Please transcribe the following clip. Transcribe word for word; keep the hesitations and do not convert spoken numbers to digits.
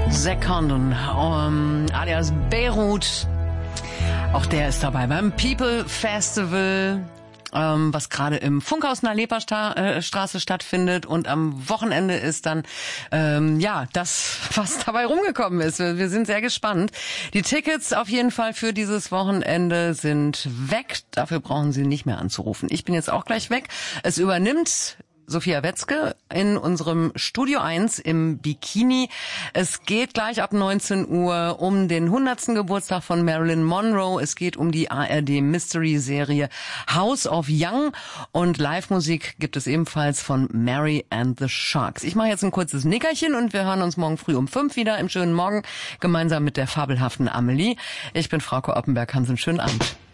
Zack Condon, um, alias Beirut. Auch der ist dabei beim People Festival, ähm, was gerade im Funkhaus in der Leperstraße stattfindet. Und am Wochenende ist dann ähm, ja das, was dabei rumgekommen ist. Wir, wir sind sehr gespannt. Die Tickets auf jeden Fall für dieses Wochenende sind weg. Dafür brauchen Sie nicht mehr anzurufen. Ich bin jetzt auch gleich weg. Es übernimmt Sophia Wetzke in unserem Studio eins im Bikini. Es geht gleich ab neunzehn Uhr um den hundertsten Geburtstag von Marilyn Monroe. Es geht um die A R D-Mystery-Serie House of Young. Und Live-Musik gibt es ebenfalls von Mary and the Sharks. Ich mache jetzt ein kurzes Nickerchen und wir hören uns morgen früh um fünf wieder im schönen Morgen gemeinsam mit der fabelhaften Amelie. Ich bin Frauke Oppenberg. Haben Sie einen schönen Abend.